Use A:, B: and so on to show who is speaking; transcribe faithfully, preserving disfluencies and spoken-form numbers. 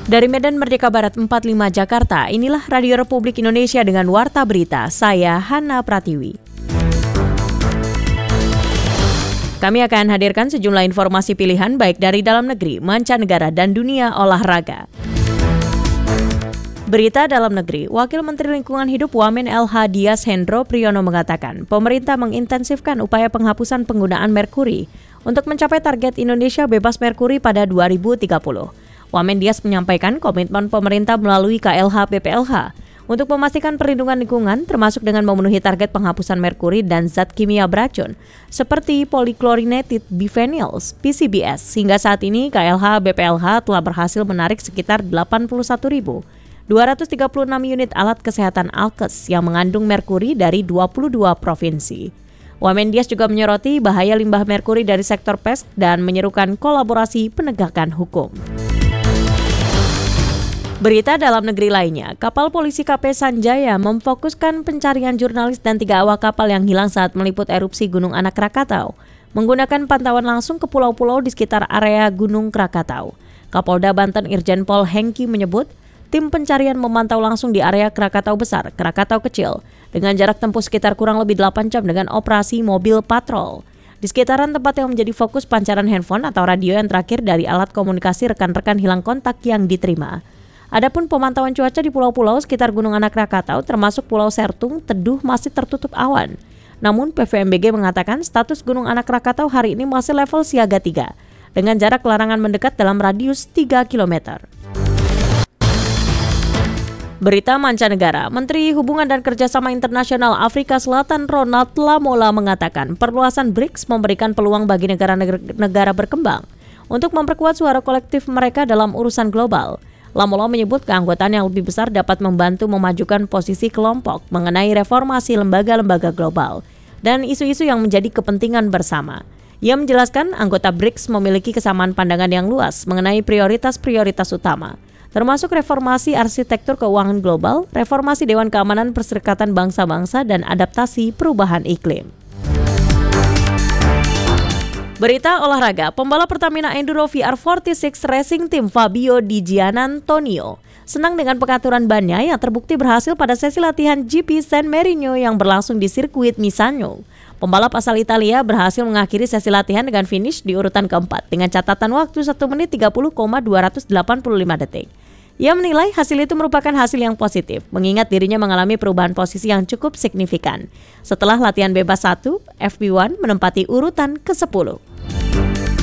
A: Dari Medan Merdeka Barat empat puluh lima Jakarta, inilah Radio Republik Indonesia dengan Warta Berita, saya Hana Pratiwi. Kami akan hadirkan sejumlah informasi pilihan baik dari dalam negeri, mancanegara, dan dunia olahraga. Berita dalam negeri, Wakil Menteri Lingkungan Hidup Wamen L H Dias Hendro Priyono mengatakan, pemerintah mengintensifkan upaya penghapusan penggunaan merkuri untuk mencapai target Indonesia bebas merkuri pada dua ribu tiga puluh. Wamen Dias menyampaikan komitmen pemerintah melalui K L H B P L H untuk memastikan perlindungan lingkungan termasuk dengan memenuhi target penghapusan merkuri dan zat kimia beracun seperti polychlorinated biphenyls P C B S. Hingga saat ini K L H B P L H telah berhasil menarik sekitar delapan puluh satu ribu dua ratus tiga puluh enam unit alat kesehatan alkes yang mengandung merkuri dari dua puluh dua provinsi. Wamen Dias juga menyoroti bahaya limbah merkuri dari sektor pers dan menyerukan kolaborasi penegakan hukum. Berita dalam negeri lainnya, kapal polisi K P Sanjaya memfokuskan pencarian jurnalis dan tiga awak kapal yang hilang saat meliput erupsi Gunung Anak Krakatau, menggunakan pantauan langsung ke pulau-pulau di sekitar area Gunung Krakatau. Kapolda Banten Irjen Pol Hengki menyebut, tim pencarian memantau langsung di area Krakatau Besar, Krakatau Kecil, dengan jarak tempuh sekitar kurang lebih delapan jam dengan operasi mobil patrol. Di sekitaran tempat yang menjadi fokus pancaran handphone atau radio yang terakhir dari alat komunikasi rekan-rekan hilang kontak yang diterima. Adapun pemantauan cuaca di pulau-pulau sekitar Gunung Anak Krakatau termasuk Pulau Sertung, Teduh masih tertutup awan. Namun P V M B G mengatakan status Gunung Anak Krakatau hari ini masih level siaga tiga dengan jarak larangan mendekat dalam radius tiga kilometer. Berita mancanegara, Menteri Hubungan dan Kerjasama Internasional Afrika Selatan Ronald Lamola mengatakan perluasan B R I C S memberikan peluang bagi negara-negara berkembang untuk memperkuat suara kolektif mereka dalam urusan global. Lamola menyebut keanggotaan yang lebih besar dapat membantu memajukan posisi kelompok mengenai reformasi lembaga-lembaga global dan isu-isu yang menjadi kepentingan bersama. Ia menjelaskan anggota B R I C S memiliki kesamaan pandangan yang luas mengenai prioritas-prioritas utama, termasuk reformasi arsitektur keuangan global, reformasi Dewan Keamanan Perserikatan Bangsa-Bangsa, dan adaptasi perubahan iklim. Berita olahraga, pembalap Pertamina Enduro V R empat puluh enam Racing Team Fabio Di Giannantonio senang dengan pengaturan bannya yang terbukti berhasil pada sesi latihan G P San Marino yang berlangsung di sirkuit Misano. Pembalap asal Italia berhasil mengakhiri sesi latihan dengan finish di urutan keempat dengan catatan waktu satu menit tiga puluh koma dua delapan lima detik. Ia menilai hasil itu merupakan hasil yang positif, mengingat dirinya mengalami perubahan posisi yang cukup signifikan. Setelah latihan bebas satu, F P satu menempati urutan ke sepuluh.